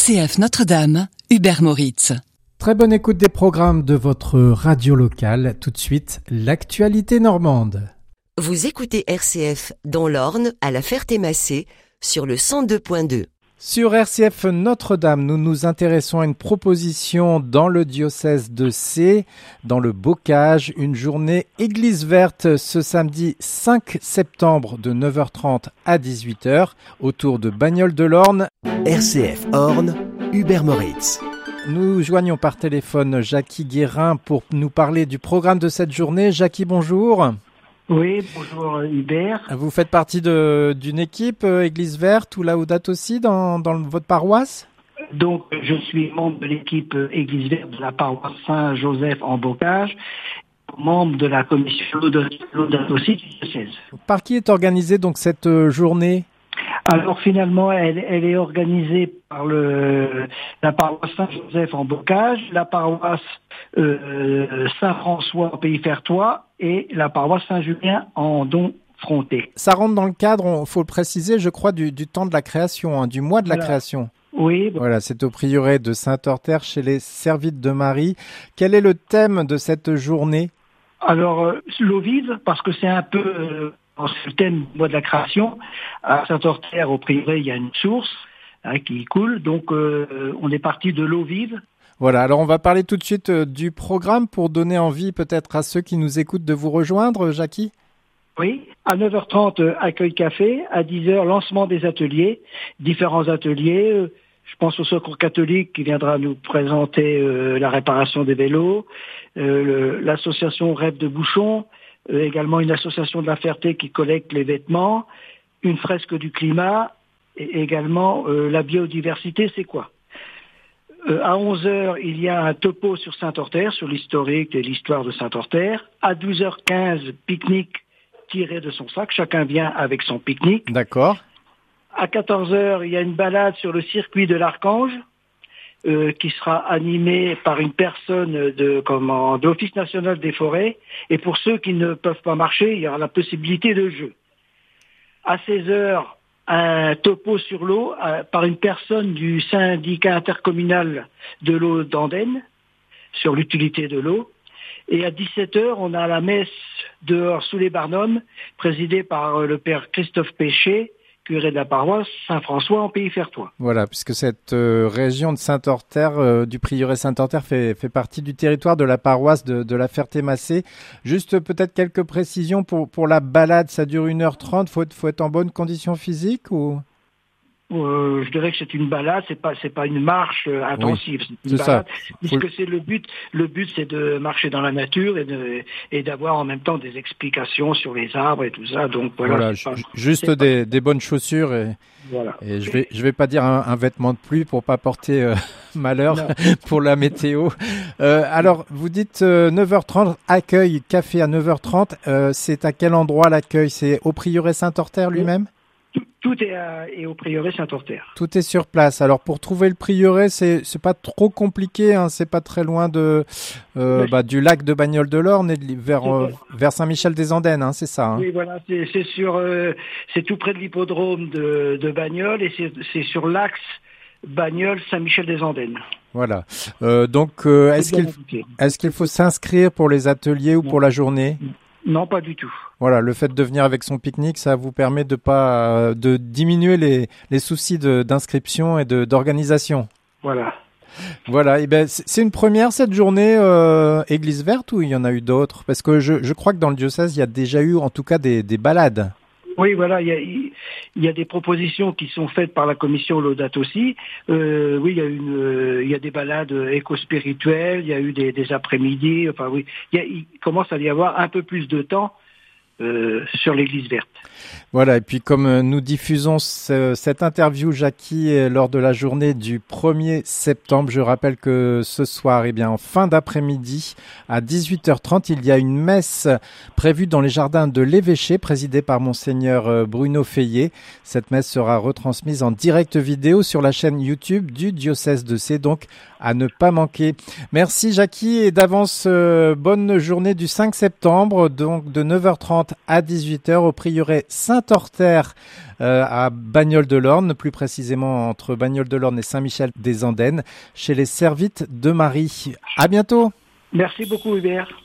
RCF Notre-Dame, Hubert Moritz. Très bonne écoute des programmes de votre radio locale. Tout de suite, l'actualité normande. Vous écoutez RCF dans l'Orne, à la Ferté-Massé, sur le 102.2. Sur RCF Notre-Dame, nous nous intéressons à une proposition dans le diocèse de Sées, dans le Bocage, une journée Église verte ce samedi 5 septembre de 9h30 à 18h, autour de Bagnoles de l'Orne. RCF Orne, Hubert Moritz. Nous joignons par téléphone Jackie Guérin pour nous parler du programme de cette journée. Jackie, bonjour. Oui, bonjour Hubert. Vous faites partie d'une équipe Église verte ou Laudato aussi dans votre paroisse ? Donc, je suis membre de l'équipe Église verte de la paroisse Saint-Joseph en Bocage, membre de la commission Laudato aussi du diocèse. Par qui est organisée donc cette journée ? Alors finalement, elle est organisée par la paroisse Saint-Joseph en Bocage, la paroisse Saint-François en Pays Fertois et la paroisse Saint-Julien en Domfronté. Ça rentre dans le cadre, faut le préciser, je crois, du temps de la création, du mois de la création. Oui. Voilà, c'est au prieuré de Saint-Orther chez les Servites de Marie. Quel est le thème de cette journée ? Alors, l'eau vive, parce que c'est un peu... c'est le thème du mois de la création. À Saint-Orther, au prieuré, il y a une source qui coule. Donc, on est parti de l'eau vive. Voilà, alors on va parler tout de suite du programme pour donner envie peut-être à ceux qui nous écoutent de vous rejoindre, Jackie. Oui, à 9h30, accueil café. À 10h, lancement des ateliers, différents ateliers. Je pense au Secours catholique qui viendra nous présenter la réparation des vélos, l'association Rêve de Bouchon, également une association de la Ferté qui collecte les vêtements, une fresque du climat, et également la biodiversité, c'est quoi ? À 11h, il y a un topo sur Saint-Orther, sur l'historique et l'histoire de Saint-Orther. À 12h15, pique-nique tiré de son sac. Chacun vient avec son pique-nique. D'accord. À 14h, il y a une balade sur le circuit de l'Archange qui sera animée par une personne de l'Office national des forêts. Et pour ceux qui ne peuvent pas marcher, il y aura la possibilité de jeu. À 16h, un topo sur l'eau par une personne du syndicat intercommunal de l'eau d'Andenne sur l'utilité de l'eau. Et à 17h, on a la messe dehors sous les Barnums, présidée par le père Christophe Péché, curé de la paroisse Saint-François en Pays Fertois. Voilà, puisque cette région de Saint-Orther, du prieuré Saint-Orther, fait partie du territoire de la paroisse de la Ferté-Massé. Juste peut-être quelques précisions pour la balade, ça dure 1h30, faut être en bonne condition physique ou... Je dirais que c'est une balade, c'est pas une marche intensive. Oui, c'est une balade, puisque c'est le but. Le but, c'est de marcher dans la nature et d'avoir en même temps des explications sur les arbres et tout ça. Donc voilà. Juste des bonnes chaussures et je vais pas dire un vêtement de pluie pour pas porter malheur pour la météo. Alors vous dites 9h30 accueil café à 9h30. C'est à quel endroit l'accueil ? C'est au prieuré Saint-Orther lui-même ? Tout est au prieuré Saint-Orther. Tout est sur place. Alors pour trouver le prieuré, c'est pas trop compliqué, c'est pas très loin du lac de Bagnoles de l'Orne et vers Saint-Michel-des-Andennes, c'est ça. Oui, voilà, c'est tout près de l'hippodrome de Bagnoles et c'est sur l'axe Bagnoles-Saint-Michel-des-Andennes. Voilà. Donc est-ce qu'il faut s'inscrire pour les ateliers ou pour la journée ? Non, pas du tout. Voilà, le fait de venir avec son pique-nique, ça vous permet de diminuer les soucis d'inscription et d'organisation. Voilà. Voilà, et c'est une première cette journée Église verte ou il y en a eu d'autres ? Parce que je crois que dans le diocèse, il y a déjà eu en tout cas des balades. Oui, voilà, il y a des propositions qui sont faites par la commission Laudato aussi. Oui, il y a des balades éco-spirituelles, il y a eu des après-midi. Enfin oui, il commence à y avoir un peu plus de temps sur l'Église verte. Voilà, et puis comme nous diffusons cette interview, Jackie, lors de la journée du 1er septembre, je rappelle que ce soir, en fin d'après-midi, à 18h30, il y a une messe prévue dans les jardins de l'évêché, présidée par Monseigneur Bruno Feillet. Cette messe sera retransmise en direct vidéo sur la chaîne YouTube du diocèse de Sées, donc à ne pas manquer. Merci Jackie, et d'avance, bonne journée du 5 septembre, donc de 9h30 9h30 à 18h au prieuré Saint-Orther à Bagnoles-de-l'Orne, plus précisément entre Bagnoles-de-l'Orne et Saint-Michel-des-Andennes, chez les Servites de Marie. À bientôt. Merci beaucoup Hubert.